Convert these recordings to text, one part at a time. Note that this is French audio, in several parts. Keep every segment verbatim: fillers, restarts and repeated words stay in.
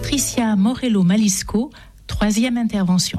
Patricia Morello-Malisco, troisième intervention.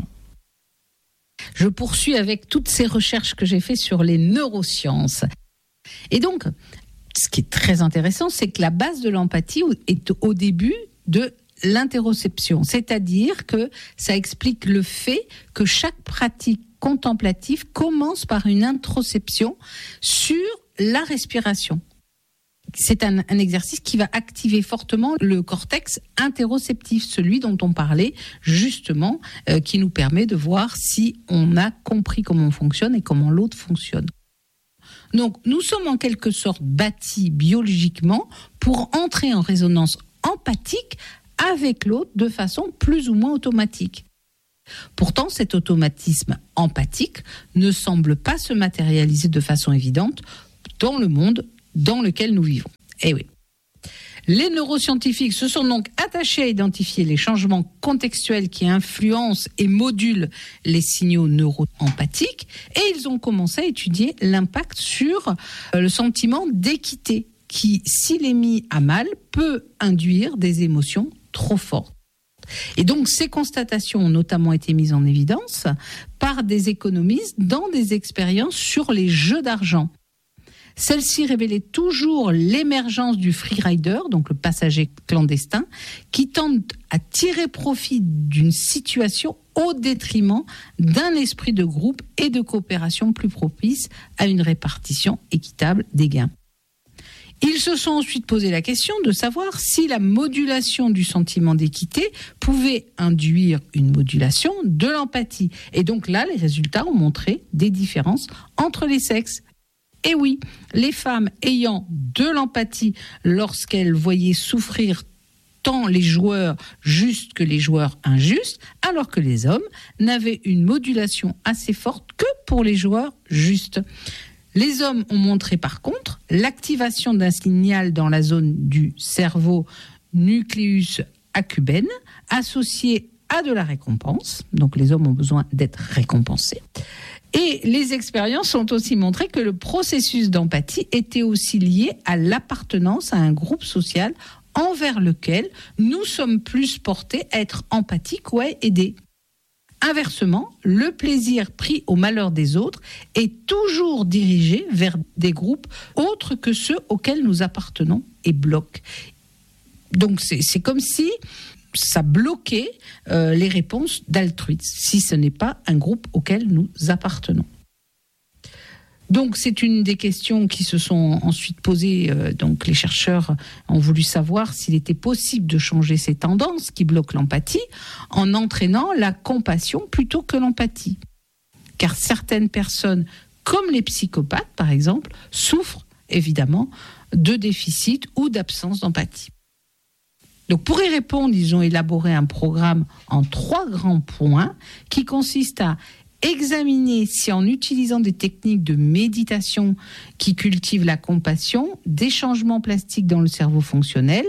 Je poursuis avec toutes ces recherches que j'ai faites sur les neurosciences. Et donc, ce qui est très intéressant, c'est que la base de l'empathie est au début de l'interoception. C'est-à-dire que ça explique le fait que chaque pratique contemplative commence par une introception sur la respiration. C'est un, un exercice qui va activer fortement le cortex interoceptif, celui dont on parlait justement, euh, qui nous permet de voir si on a compris comment on fonctionne et comment l'autre fonctionne. Donc, nous sommes en quelque sorte bâtis biologiquement pour entrer en résonance empathique avec l'autre de façon plus ou moins automatique. Pourtant, cet automatisme empathique ne semble pas se matérialiser de façon évidente dans le monde dans lequel nous vivons. Eh oui. Les neuroscientifiques se sont donc attachés à identifier les changements contextuels qui influencent et modulent les signaux neuro-empathiques et ils ont commencé à étudier l'impact sur le sentiment d'équité qui, s'il est mis à mal, peut induire des émotions trop fortes. Et donc, ces constatations ont notamment été mises en évidence par des économistes dans des expériences sur les jeux d'argent. Celle-ci révélait toujours l'émergence du freerider, donc le passager clandestin, qui tente à tirer profit d'une situation au détriment d'un esprit de groupe et de coopération plus propice à une répartition équitable des gains. Ils se sont ensuite posé la question de savoir si la modulation du sentiment d'équité pouvait induire une modulation de l'empathie. Et donc là, les résultats ont montré des différences entre les sexes. Et oui, les femmes ayant de l'empathie lorsqu'elles voyaient souffrir tant les joueurs justes que les joueurs injustes, alors que les hommes n'avaient une modulation assez forte que pour les joueurs justes. Les hommes ont montré par contre l'activation d'un signal dans la zone du cerveau nucleus accumbens associé à de la récompense. Donc les hommes ont besoin d'être récompensés. Et les expériences ont aussi montré que le processus d'empathie était aussi lié à l'appartenance à un groupe social envers lequel nous sommes plus portés à être empathiques ou à aider. Inversement, le plaisir pris au malheur des autres est toujours dirigé vers des groupes autres que ceux auxquels nous appartenons et bloque. Donc c'est, c'est comme si ça bloquait euh, les réponses d'altruisme, si ce n'est pas un groupe auquel nous appartenons. Donc c'est une des questions qui se sont ensuite posées. Euh, donc les chercheurs ont voulu savoir s'il était possible de changer ces tendances qui bloquent l'empathie en entraînant la compassion plutôt que l'empathie. Car certaines personnes, comme les psychopathes par exemple, souffrent évidemment de déficit ou d'absence d'empathie. Donc pour y répondre, ils ont élaboré un programme en trois grands points qui consiste à examiner si en utilisant des techniques de méditation qui cultivent la compassion, des changements plastiques dans le cerveau fonctionnel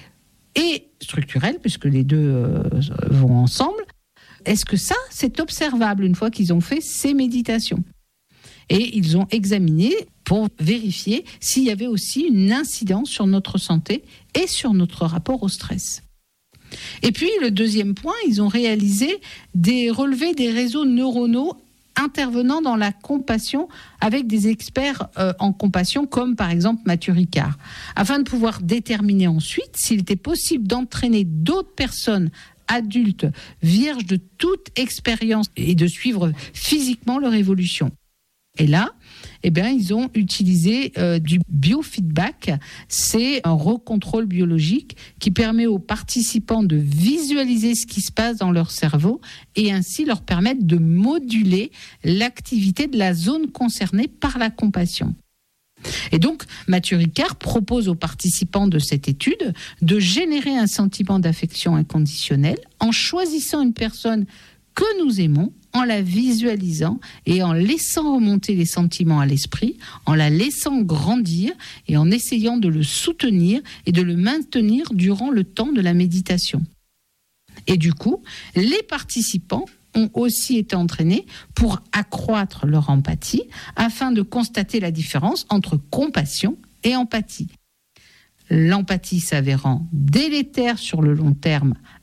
et structurel, puisque les deux euh, vont ensemble, est-ce que ça, c'est observable une fois qu'ils ont fait ces méditations ? Et ils ont examiné pour vérifier s'il y avait aussi une incidence sur notre santé et sur notre rapport au stress. Et puis, le deuxième point, ils ont réalisé des relevés des réseaux neuronaux intervenant dans la compassion avec des experts euh, en compassion, comme par exemple Mathieu Ricard, afin de pouvoir déterminer ensuite s'il était possible d'entraîner d'autres personnes adultes, vierges de toute expérience, et de suivre physiquement leur évolution. Et là, eh bien, ils ont utilisé euh, du biofeedback. C'est un recontrôle biologique qui permet aux participants de visualiser ce qui se passe dans leur cerveau et ainsi leur permettre de moduler l'activité de la zone concernée par la compassion. Et donc, Mathieu Ricard propose aux participants de cette étude de générer un sentiment d'affection inconditionnelle en choisissant une personne que nous aimons, en la visualisant et en laissant remonter les sentiments à l'esprit, en la laissant grandir et en essayant de le soutenir et de le maintenir durant le temps de la méditation. Et du coup, les participants ont aussi été entraînés pour accroître leur empathie afin de constater la différence entre compassion et empathie. L'empathie s'avérant délétère sur le long terme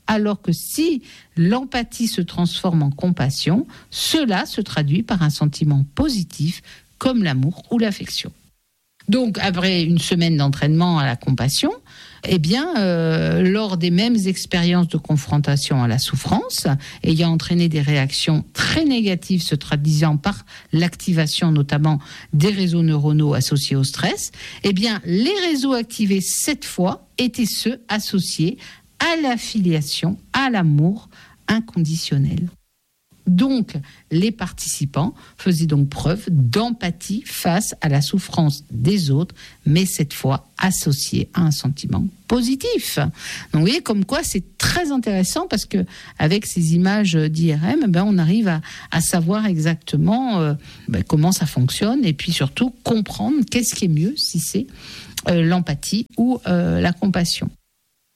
alors que si l'empathie se transforme en compassion, cela se traduit par un sentiment positif comme l'amour ou l'affection. Donc, après une semaine d'entraînement à la compassion, eh bien, euh, lors des mêmes expériences de confrontation à la souffrance, ayant entraîné des réactions très négatives se traduisant par l'activation notamment des réseaux neuronaux associés au stress, eh bien, les réseaux activés cette fois étaient ceux associés à l'affiliation, à l'amour inconditionnel. Donc, les participants faisaient donc preuve d'empathie face à la souffrance des autres, mais cette fois associée à un sentiment positif. Donc, vous voyez, comme quoi c'est très intéressant parce que avec ces images d'I R M, ben, on arrive à, à savoir exactement euh, ben, comment ça fonctionne et puis surtout comprendre qu'est-ce qui est mieux, si c'est euh, l'empathie ou euh, la compassion.